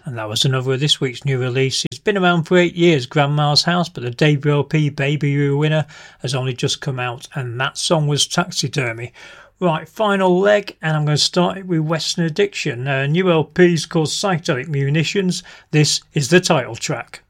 And that was another of this week's new release. It's been around for 8 years, Grandma's House, but the debut LP, Baby You Winner, has only just come out, and that song was Taxidermy. Right, final leg, and I'm going to start it with Western Addiction. New LP's called Psychedelic Munitions. This is the title track.